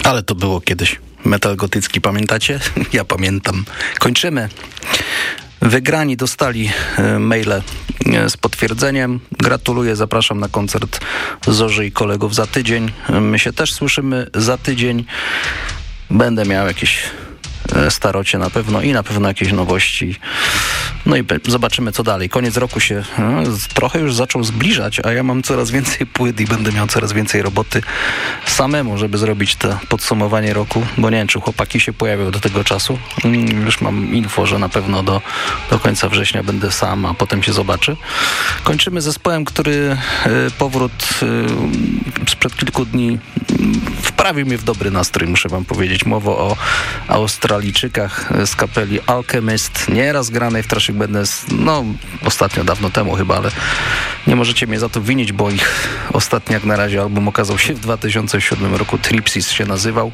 Ale to było kiedyś. Metal gotycki, pamiętacie? Ja pamiętam. Kończymy. Wygrani dostali maile z potwierdzeniem. Gratuluję, zapraszam na koncert Zorzy i kolegów za tydzień. My się też słyszymy za tydzień. Będę miał jakieś starocie na pewno i na pewno jakieś nowości. No i zobaczymy, co dalej. Koniec roku się trochę już zaczął zbliżać, a ja mam coraz więcej płyt i będę miał coraz więcej roboty samemu, żeby zrobić to podsumowanie roku, bo nie wiem, czy chłopaki się pojawią do tego czasu. Już mam info, że na pewno do końca września będę sam, a potem się zobaczy. Kończymy zespołem, który powrót sprzed kilku dni wprawił mnie w dobry nastrój, muszę wam powiedzieć. Mowa o Australijczykach z kapeli Alchemist, nieraz granej w Trashing Madness, no ostatnio, dawno temu chyba, ale nie możecie mnie za to winić, bo ich ostatni jak na razie album okazał się w 2007 roku, Tripsys się nazywał.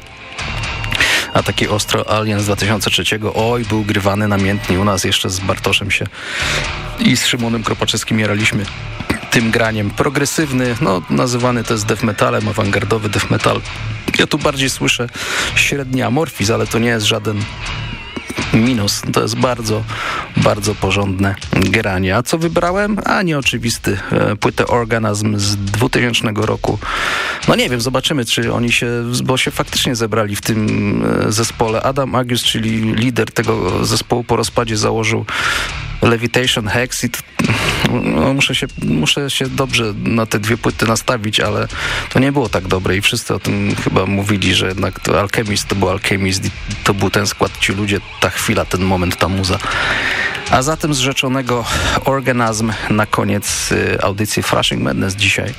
A taki Austro Alien z 2003, oj, był grywany namiętnie u nas, jeszcze z Bartoszem się i z Szymonem Kropaczewskim jaraliśmy tym graniem. Progresywny, no nazywany to jest death metalem, awangardowy death metal. Ja tu bardziej słyszę średni amorfizm, ale to nie jest żaden minus. To jest bardzo, bardzo porządne granie. A co wybrałem? A nieoczywisty. Płytę Organazm z 2000 roku. No nie wiem, zobaczymy, czy oni się, bo się faktycznie zebrali w tym zespole. Adam Agius, czyli lider tego zespołu, po rozpadzie założył Levitation Hex i no, muszę się dobrze na te dwie płyty nastawić, ale to nie było tak dobre i wszyscy o tym chyba mówili, że jednak to Alchemist to był Alchemist i to był ten skład, ci ludzie, ta chwila, ten moment, ta muza. A zatem z rzeczonego Organazm na koniec audycji Thrashing Madness dzisiaj.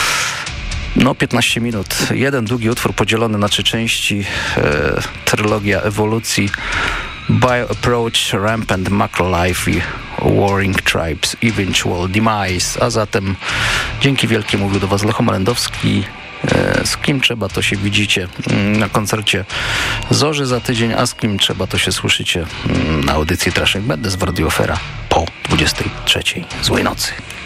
No 15 minut. Jeden długi utwór podzielony na 3 części. Trylogia ewolucji. Bio-Approach, Rampant Macrolife i Warring Tribes Eventual Demise. A zatem dzięki wielkie mówił do was Lecho Malendowski. Z kim trzeba, to się widzicie na koncercie Zorzy za tydzień, a z kim trzeba, to się słyszycie na audycji Trashing Madness w Radio Afera po 23. Złej nocy.